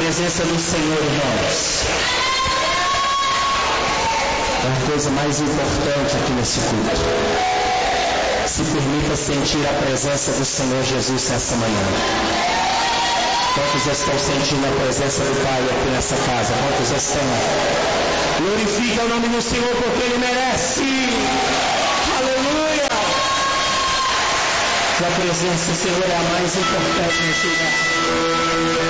presença do Senhor, irmãos, é a coisa mais importante aqui nesse culto. Se permita sentir a presença do Senhor Jesus nessa manhã. Quantos estão sentindo a presença do Pai aqui nessa casa? Quantos estão? Glorifica o nome do Senhor porque Ele merece. Aleluia! Sua presença, Senhor, é a mais importante nesse lugar.